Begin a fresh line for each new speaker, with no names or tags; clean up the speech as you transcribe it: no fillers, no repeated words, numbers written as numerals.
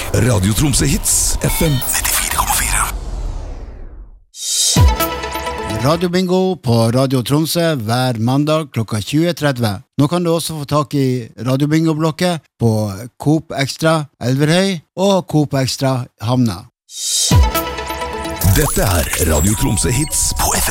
Radio Tromsø Hits, FM 94,4.
Radio Bingo på Radio Tromsø hver mandag klokka 20.30. Nå kan du også få tak i Radio Bingo-blokket på Coop Extra Elverhøy og Coop Extra Hamna.
Dette Radio Tromsø Hits på FM.